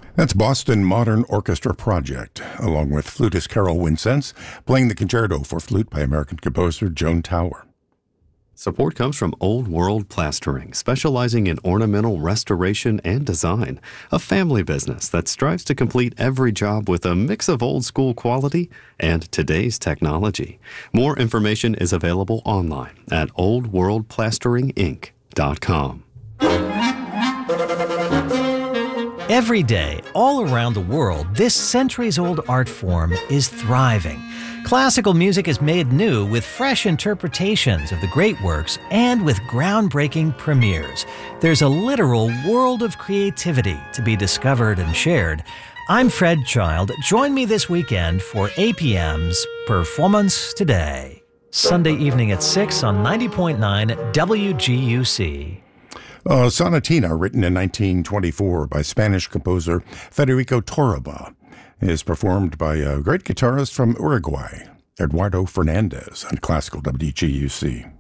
That's Boston Modern Orchestra Project, along with flutist Carol Wincense, playing the concerto for flute by American composer Joan Tower. Support comes from Old World Plastering, specializing in ornamental restoration and design, a family business that strives to complete every job with a mix of old school quality and today's technology. More information is available online at oldworldplasteringinc.com. Every day, all around the world, this centuries-old art form is thriving. Classical music is made new with fresh interpretations of the great works and with groundbreaking premieres. There's a literal world of creativity to be discovered and shared. I'm Fred Child. Join me this weekend for APM's Performance Today. Sunday evening at 6 on 90.9 WGUC. Sonatina, written in 1924 by Spanish composer Federico Torroba, is performed by a great guitarist from Uruguay, Eduardo Fernandez, on Classical WGUC.